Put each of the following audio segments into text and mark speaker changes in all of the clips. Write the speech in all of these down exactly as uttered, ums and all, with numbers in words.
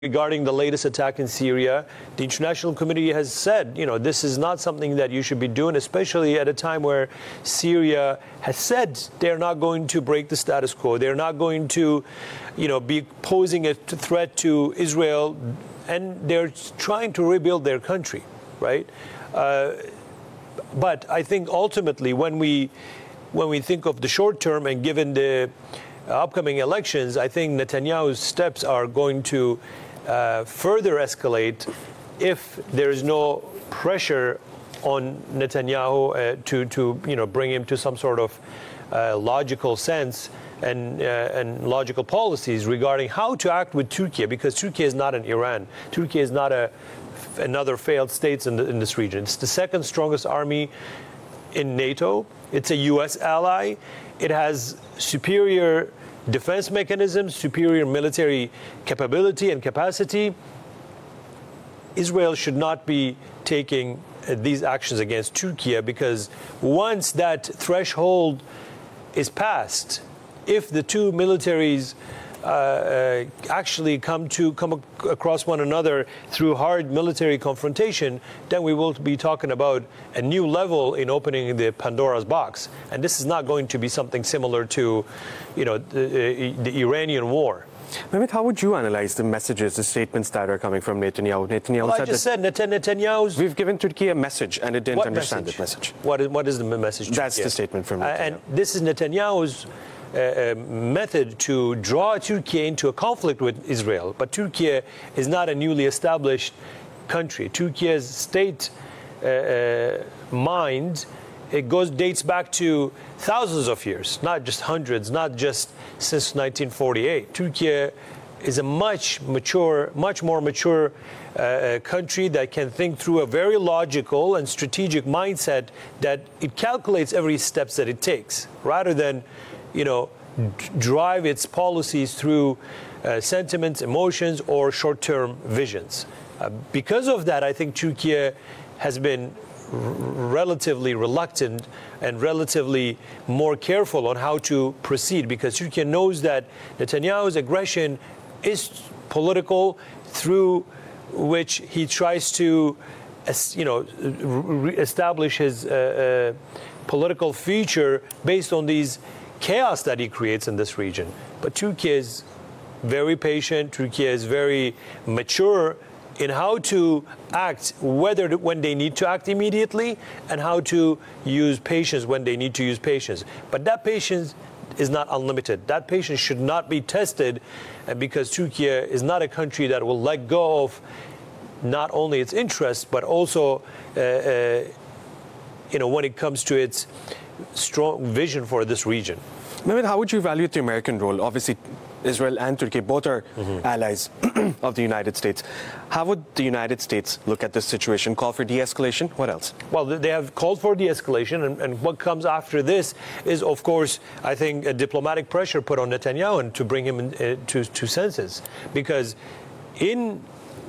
Speaker 1: regarding the latest attack in Syria, the international community has said, you know, this is not something that you should be doing, especially at a time where Syria has said they're not going to break the status quo. They're not going to, you know, be posing a threat to Israel, and they're trying to rebuild their country, right? Uh, but I think ultimately when we, when we think of the short term and given the upcoming elections, I think Netanyahu's steps are going to uh, further escalate if there is no pressure on Netanyahu uh, to, to, you know, bring him to some sort of uh, logical sense and, uh, and logical policies regarding how to act with Turkey, because Turkey is not an Iran. Turkey is not a, another failed state in, the, in this region. It's the second strongest army in NATO. It's a U S ally. It has superior defense mechanisms, superior military capability and capacity. Israel should not be taking uh, these actions against Turkey, because once that threshold is passed, if the two militaries uh, uh, actually come to come ac across one another through hard military confrontation, then we will be talking about a new level in opening the Pandora's box. And this is not going to be something similar to, you know, the, uh, the Iranian war.
Speaker 2: Mehmet, how would you analyze the messages, the statements that are coming from Netanyahu? Netanyahu
Speaker 1: well,
Speaker 2: said
Speaker 1: I just
Speaker 2: that
Speaker 1: said Netanyahu's...
Speaker 2: We've given Turkey a message, and it didn't
Speaker 1: what
Speaker 2: understand
Speaker 1: message?
Speaker 2: the message.
Speaker 1: What is, what is the message?
Speaker 2: That's
Speaker 1: Turkey?
Speaker 2: the statement from Netanyahu.
Speaker 1: Uh, and this is Netanyahu's Uh, uh, method to draw Turkey into a conflict with Israel. But Turkey is not a newly established country. Turkey's state uh, uh, mind, it goes dates back to thousands of years, not just hundreds, not just since nineteen forty-eight. Turkey is a much mature, much more mature uh, country that can think through a very logical and strategic mindset, that it calculates every steps that it takes, rather than, you know, drive its policies through uh, sentiments, emotions, or short-term visions. Uh, because of that, I think Turkey has been relatively reluctant and relatively more careful on how to proceed, because Turkey knows that Netanyahu's aggression is political, through which he tries to, you know, establish his uh, uh, political future based on these chaos that he creates in this region. But Turkey is very patient. Turkey is very mature in how to act, whether to, when they need to act immediately, and how to use patience when they need to use patience. But that patience is not unlimited. That patience should not be tested, uh, because Turkey is not a country that will let go of not only its interests, but also, uh, uh, you know, when it comes to its strong vision for this region.
Speaker 2: Mehmet, how would you evaluate the American role? Obviously, Israel and Turkey both are mm-hmm. allies of the United States. How would the United States look at this situation? Call for de-escalation? What else?
Speaker 1: Well, they have called for de-escalation, and, and what comes after this is, of course, I think, a diplomatic pressure put on Netanyahu and to bring him in, uh, to, to senses. Because in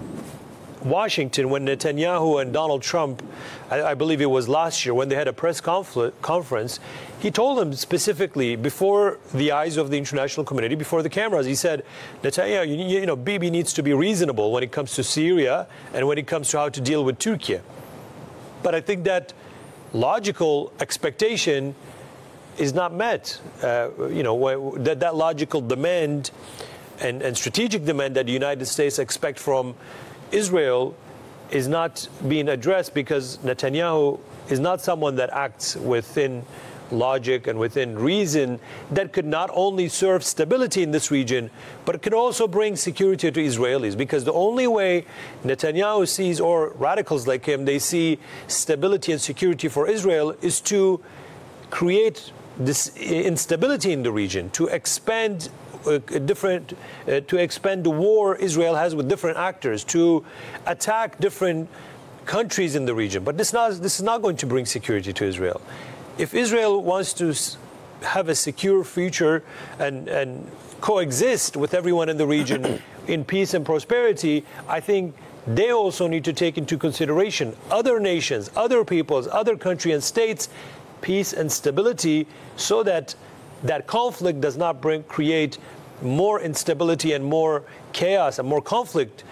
Speaker 1: Washington, when Netanyahu and Donald Trump, I, I believe it was last year, when they had a press conference, he told them specifically, before the eyes of the international community, before the cameras, he said, Netanyahu, you, you know, Bibi needs to be reasonable when it comes to Syria and when it comes to how to deal with Turkey. But I think that logical expectation is not met. Uh, you know, that, that logical demand and, and strategic demand that the United States expect from Israel is not being addressed, because Netanyahu is not someone that acts within logic and within reason that could not only serve stability in this region, but it could also bring security to Israelis. Because the only way Netanyahu sees, or radicals like him, they see stability and security for Israel, is to create this instability in the region, to expand Uh, different, uh, to expand the war Israel has with different actors, to attack different countries in the region. But this, not, this is not going to bring security to Israel. If Israel wants to have a secure future and, and coexist with everyone in the region in peace and prosperity, I think they also need to take into consideration other nations, other peoples, other countries and states, peace and stability, so that that conflict does not bring, create more instability and more chaos and more conflict